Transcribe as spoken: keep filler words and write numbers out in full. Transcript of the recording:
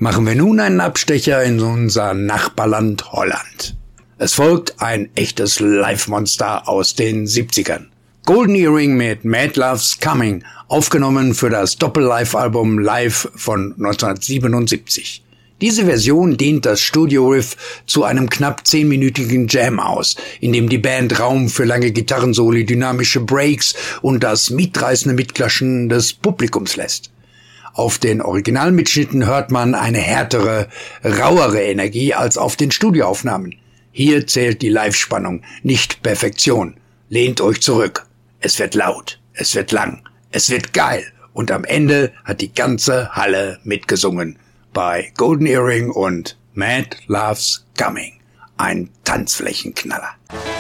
machen wir nun einen Abstecher in unser Nachbarland Holland. Es folgt ein echtes Live-Monster aus den siebzigern. Golden Earring mit Mad Love's Coming, aufgenommen für das Doppel-Live-Album Live von neunzehnhundertsiebenundsiebzig. Diese Version dehnt das Studio-Riff zu einem knapp zehnminütigen Jam aus, in dem die Band Raum für lange Gitarrensoli, dynamische Breaks und das mitreißende Mitklatschen des Publikums lässt. Auf den Originalmitschnitten hört man eine härtere, rauere Energie als auf den Studioaufnahmen. Hier zählt die Live-Spannung, nicht Perfektion. Lehnt euch zurück. Es wird laut, es wird lang, es wird geil und am Ende hat die ganze Halle mitgesungen bei Golden Earring und Mad Love's Coming. Ein Tanzflächenknaller.